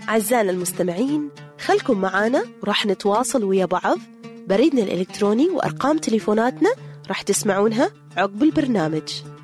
أعزائنا المستمعين، خلكم معانا وراح نتواصل ويا بعض. بريدنا الإلكتروني وأرقام تليفوناتنا راح تسمعونها عقب البرنامج.